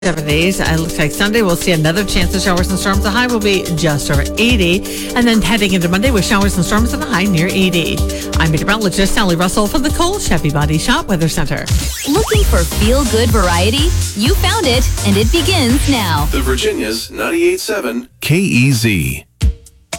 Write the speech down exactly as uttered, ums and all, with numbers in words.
seventies. It looks like Sunday we'll see another chance of showers and storms. The high will be just over eighty. And then heading into Monday with showers and storms and the high near eighty. I'm meteorologist Sally Russell from the Cole Chevy Body Shop Weather Center. Looking for feel-good variety? You found it, and it begins now. The Virginia's ninety-eight point seven K E Z.